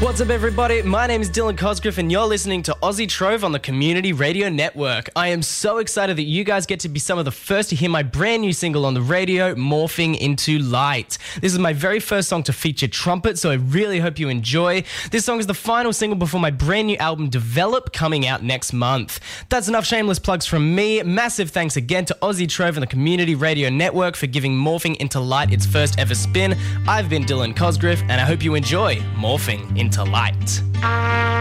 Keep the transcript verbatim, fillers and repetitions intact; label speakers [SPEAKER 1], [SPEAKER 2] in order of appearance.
[SPEAKER 1] What's up, everybody? My name is Dylan Cosgriff, and you're listening to Aussie Trove on the Community Radio Network. I am so excited that you guys get to be some of the first to hear my brand new single on the radio, Morphing Into Light. This is my very first song to feature trumpet, so I really hope you enjoy. This song is the final single before my brand new album, Develop, coming out next month. That's enough shameless plugs from me. Massive thanks again to Aussie Trove and the Community Radio Network for giving Morphing Into Light its first ever spin. I've been Dylan Cosgriff, and I hope you enjoy Morphing Into Light.